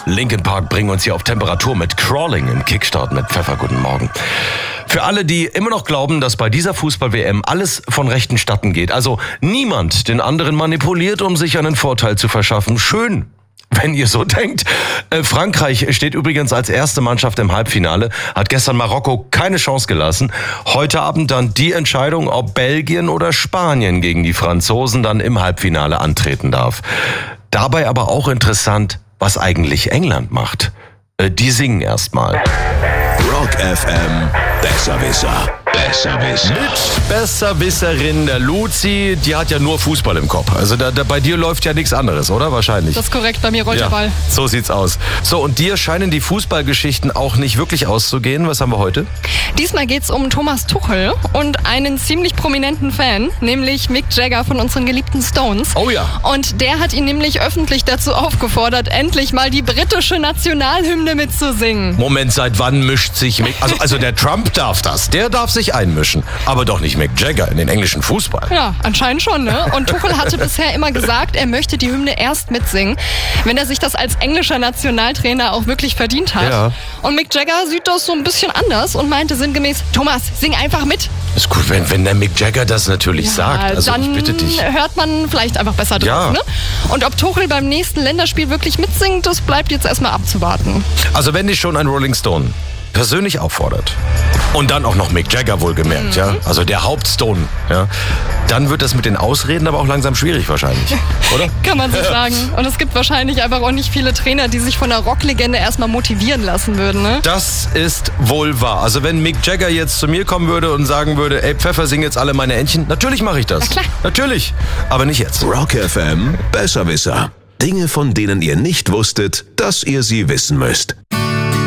Linkin Park bringen uns hier auf Temperatur mit Crawling im Kickstart mit Pfeffer. Guten Morgen. Für alle, die immer noch glauben, dass bei dieser Fußball-WM alles von rechten Statten geht, also niemand den anderen manipuliert, um sich einen Vorteil zu verschaffen. Schön, wenn ihr so denkt. Frankreich steht übrigens als erste Mannschaft im Halbfinale, hat gestern Marokko keine Chance gelassen. Heute Abend dann die Entscheidung, ob Belgien oder Spanien gegen die Franzosen dann im Halbfinale antreten darf. Dabei aber auch interessant, was eigentlich England macht. Die singen erstmal. Rock FM, Besserwisser. Besserwisser. Mit Besserwisserin der Luzi, die hat ja nur Fußball im Kopf. Also bei dir läuft ja nichts anderes, oder? Wahrscheinlich. Das ist korrekt, bei mir rollt der Ball. So sieht's aus. So, und dir scheinen die Fußballgeschichten auch nicht wirklich auszugehen. Was haben wir heute? Diesmal geht's um Thomas Tuchel und einen ziemlich prominenten Fan, nämlich Mick Jagger von unseren geliebten Stones. Oh ja. Und der hat ihn nämlich öffentlich dazu aufgefordert, endlich mal die britische Nationalhymne mitzusingen. Moment, seit wann mischt sich Mick... Also der Trump darf das. Der darf sich einmischen. Aber doch nicht Mick Jagger in den englischen Fußball. Ja, anscheinend schon, ne? Und Tuchel hatte bisher immer gesagt, er möchte die Hymne erst mitsingen, wenn er sich das als englischer Nationaltrainer auch wirklich verdient hat. Ja. Und Mick Jagger sieht das so ein bisschen anders und meinte sinngemäß, Thomas, sing einfach mit. Ist gut, wenn der Mick Jagger das natürlich sagt. Also dann ich bitte dich. Hört man vielleicht einfach besser drauf, Ja. ne? Und ob Tuchel beim nächsten Länderspiel wirklich mitsingt, das bleibt jetzt erstmal abzuwarten. Also wenn dich schon ein Rolling Stone persönlich auffordert und dann auch noch Mick Jagger wohlgemerkt, ja, also der Hauptstone, ja, dann wird das mit den Ausreden aber auch langsam schwierig wahrscheinlich, oder? Kann man so sagen. Und es gibt wahrscheinlich einfach auch nicht viele Trainer, die sich von einer Rocklegende erstmal motivieren lassen würden, ne? Das ist wohl wahr. Also wenn Mick Jagger jetzt zu mir kommen würde und sagen würde, ey Pfeffer, sing jetzt alle meine Entchen, natürlich mache ich das. Na klar. Natürlich, aber nicht jetzt. Rock FM, Besserwisser. Dinge, von denen ihr nicht wusstet, dass ihr sie wissen müsst.